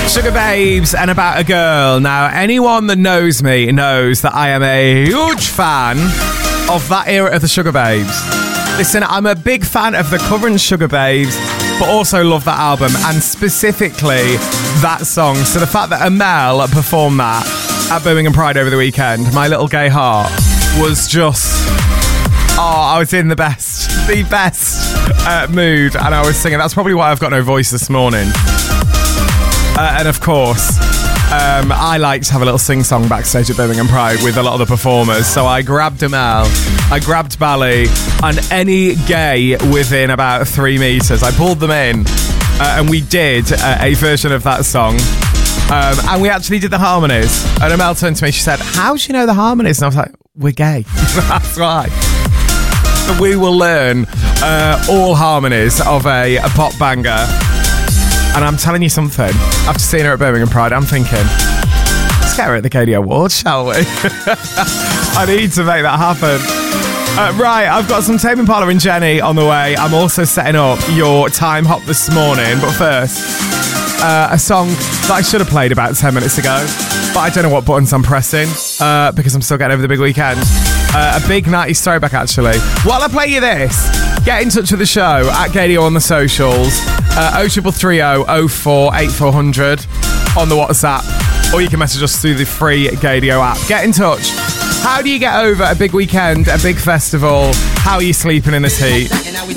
Sugababes and About a Girl. Now, anyone that knows me knows that I am a huge fan of that era of the Sugababes. Listen, I'm a big fan of the current Sugababes, but also love that album and specifically that song. So the fact that Amel performed that at Birmingham Pride over the weekend, My Little Gay Heart, was just... Oh, I was in the best mood, and I was singing. That's probably why I've got no voice this morning. And of course, I like to have a little sing-song backstage at Birmingham Pride with a lot of the performers. So I grabbed Amel, I grabbed Bally, and any gay within about 3 meters. I pulled them in, and we did a version of that song. And we actually did the harmonies. And Amel turned to me, she said, "How do you know the harmonies?" And I was like, "We're gay." That's right. So we will learn all harmonies of a pop banger. And I'm telling you something, after seeing her at Birmingham Pride, I'm thinking, let's get her at the KD Awards, shall we? I need to make that happen. Right, I've got some Tame Impala and Jenny on the way. I'm also setting up your time hop this morning. But first, a song that I should have played about 10 minutes ago, but I don't know what buttons I'm pressing because I'm still getting over the big weekend. A big 90s throwback, actually. While I play you this, get in touch with the show at Gadio on the socials, 0330 04 8400 on the WhatsApp, or you can message us through the free Gadio app. Get in touch. How do you get over a big weekend, a big festival? How are you sleeping in this heat?